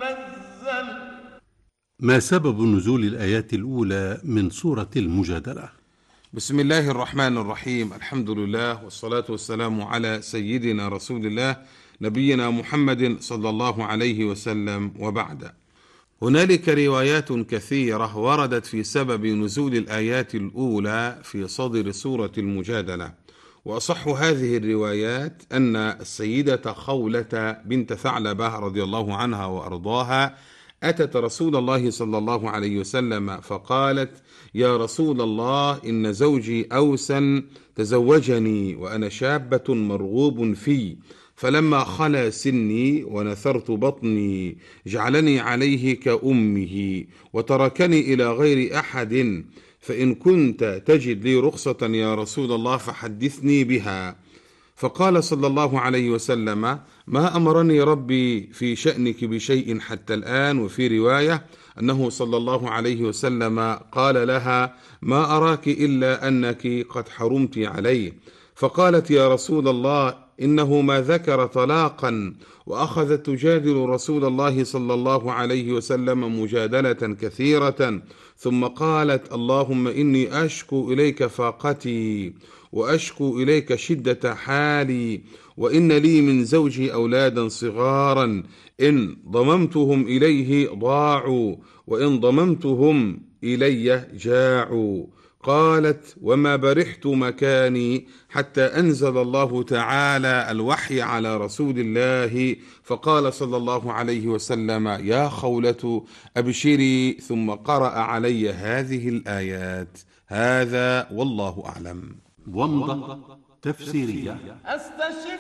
منزل. ما سبب نزول الآيات الأولى من سورة المجادلة؟ بسم الله الرحمن الرحيم. الحمد لله والصلاة والسلام على سيدنا رسول الله نبينا محمد صلى الله عليه وسلم، وبعد. هنالك روايات كثيرة وردت في سبب نزول الآيات الأولى في صدر سورة المجادلة، وأصح هذه الروايات أن السيدة خولة بنت ثعلبة رضي الله عنها وأرضاها أتت رسول الله صلى الله عليه وسلم فقالت: يا رسول الله، إن زوجي أوسا تزوجني وأنا شابة مرغوب في، فلما خلا سني ونثرت بطني جعلني عليه كأمه وتركني إلى غير أحد، فإن كنت تجد لي رخصة يا رسول الله فحدثني بها. فقال صلى الله عليه وسلم: ما أمرني ربي في شأنك بشيء حتى الآن. وفي رواية أنه صلى الله عليه وسلم قال لها: ما أراك إلا أنك قد حرمت عليه. فقالت: يا رسول الله، إنه ما ذكر طلاقا، وأخذت تجادل رسول الله صلى الله عليه وسلم مجادلة كثيرة، ثم قالت: اللهم إني أشكو إليك فاقتي وأشكو إليك شدة حالي، وإن لي من زوجي أولادا صغارا، إن ضممتهم إليه ضاعوا، وإن ضممتهم إلي جاعوا. قالت: وما برحت مكاني حتى أنزل الله تعالى الوحي على رسول الله، فقال صلى الله عليه وسلم: يا خولة أبشري، ثم قرأ علي هذه الآيات. هذا والله أعلم. ومضة تفسيرية. أستشف